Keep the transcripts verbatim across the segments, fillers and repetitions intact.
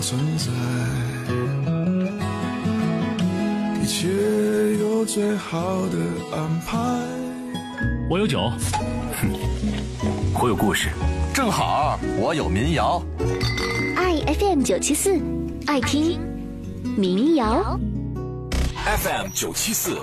存在，一切有最好的安排。 我有酒， 哼，我有故事，正好我有民谣。 爱 F M 九七四，爱听民谣。 F M 九七四。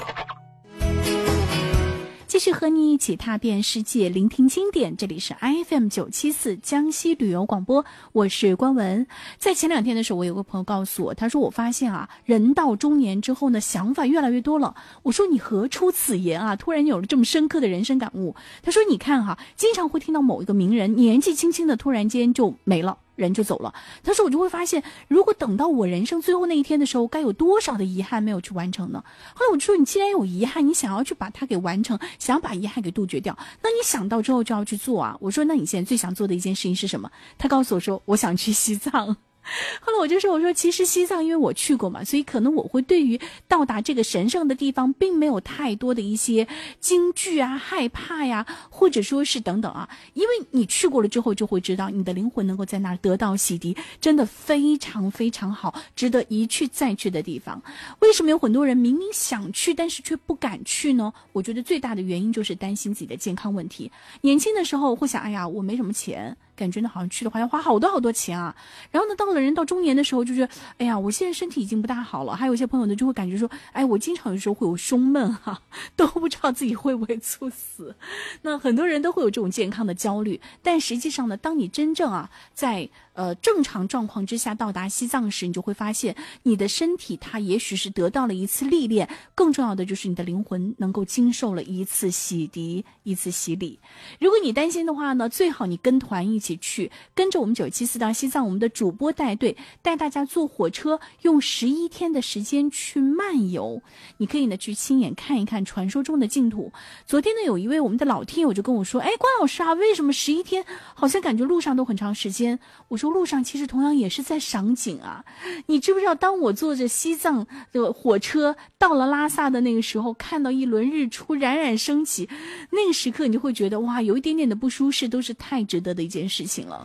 继续和你一起踏遍世界，聆听经典。这里是 I F M 九七四江西旅游广播，我是关文。在前两天的时候，我有个朋友告诉我，他说我发现啊，人到中年之后呢，想法越来越多了。我说你何出此言啊？突然有了这么深刻的人生感悟。他说你看哈、啊，经常会听到某一个名人年纪轻轻的突然间就没了，人就走了。他说我就会发现，如果等到我人生最后那一天的时候，该有多少的遗憾没有去完成呢？后来我就说，你既然有遗憾，你想要去把它给完成，想要把遗憾给杜绝掉，那你想到之后就要去做啊。我说那你现在最想做的一件事情是什么？他告诉我说，我想去西藏。后来我就说，我说其实西藏因为我去过嘛，所以可能我会对于到达这个神圣的地方并没有太多的一些惊惧啊、害怕呀，或者说是等等啊，因为你去过了之后就会知道你的灵魂能够在那儿得到洗涤，真的非常非常好，值得一去再去的地方。为什么有很多人明明想去但是却不敢去呢？我觉得最大的原因就是担心自己的健康问题。年轻的时候会想，哎呀我没什么钱，感觉呢好像去的话要花好多好多钱啊，然后呢到了人到中年的时候就觉得，哎呀我现在身体已经不大好了。还有一些朋友呢就会感觉说，哎我经常有时候会有胸闷哈、啊，都不知道自己会不会猝死。那很多人都会有这种健康的焦虑，但实际上呢，当你真正啊在呃正常状况之下到达西藏时，你就会发现你的身体它也许是得到了一次历练，更重要的就是你的灵魂能够经受了一次洗涤，一次洗礼。如果你担心的话呢，最好你跟团一起去，跟着我们九七四到西藏，我们的主播带队，带大家坐火车，用十一天的时间去漫游。你可以呢去亲眼看一看传说中的净土。昨天呢有一位我们的老听友就跟我说，哎关老师啊，为什么十一天好像感觉路上都很长时间？我说路上其实同样也是在赏景啊。你知不知道当我坐着西藏的火车到了拉萨的那个时候，看到一轮日出冉冉升起，那个时刻你就会觉得哇，有一点点的不舒适都是太值得的一件事情了。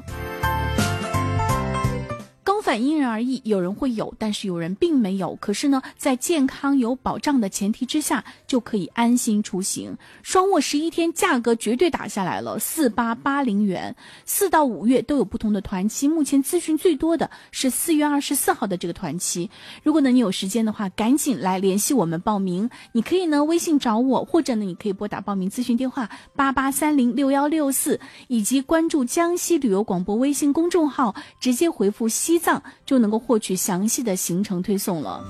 高反因人而异，有人会有，但是有人并没有。可是呢，在健康有保障的前提之下，就可以安心出行。双卧十一天价格绝对打下来了，四八八零元，四到五月都有不同的团期。目前咨询最多的是四月二十四号的这个团期。如果呢你有时间的话，赶紧来联系我们报名。你可以呢微信找我，或者呢你可以拨打报名咨询电话八八三零六幺六四，以及关注江西旅游广播微信公众号，直接回复西藏就能够获取详细的行程推送了。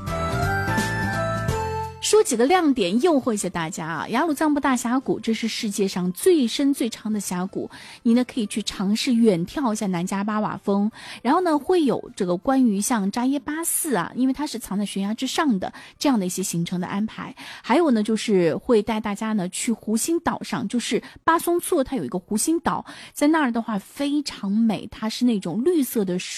说几个亮点诱惑一下大家啊！雅鲁藏布大峡谷，这是世界上最深最长的峡谷，你呢可以去尝试远眺一下南迦巴瓦峰，然后呢会有这个关于像扎耶巴寺啊，因为它是藏在悬崖之上的这样的一些行程的安排。还有呢就是会带大家呢去湖心岛上，就是巴松措它有一个湖心岛，在那儿的话非常美，它是那种绿色的水